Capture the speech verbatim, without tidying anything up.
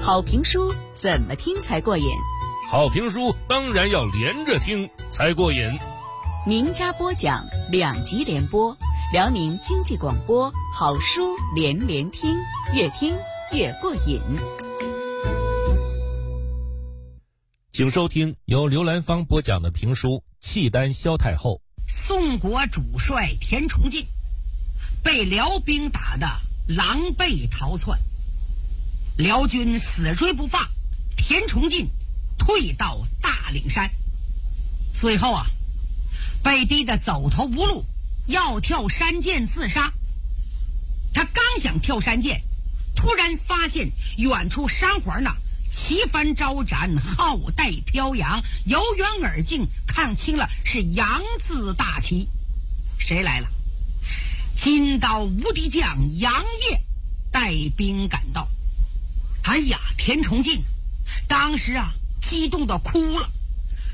好评书怎么听才过瘾？ 好评书当然要连着听才过瘾。 名家播讲，两集连播，辽宁经济广播好书连连听，越听越过瘾。 请收听由刘兰芳播讲的评书《契丹萧太后》。 宋国主帅田崇进被辽兵打得狼狈逃窜，辽军死追不放，田崇进退到大岭山，随后啊被逼得走投无路，要跳山涧自杀。他刚想跳山涧，突然发现远处山环呢旗帆招展，浩带飘扬，由远而近，看清了是洋字大旗。谁来了？金刀无敌将杨业带兵赶到。哎呀，田崇进当时啊激动的哭了。